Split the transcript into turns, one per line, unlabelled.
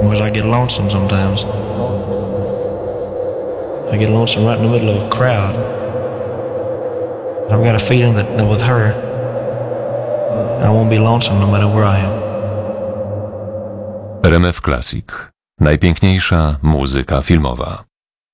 because I get lonesome sometimes. I get lonesome right in the middle of a crowd. I've got a feeling that with her, I won't be lonesome no matter where I am.
RMF Classic. Najpiękniejsza muzyka filmowa.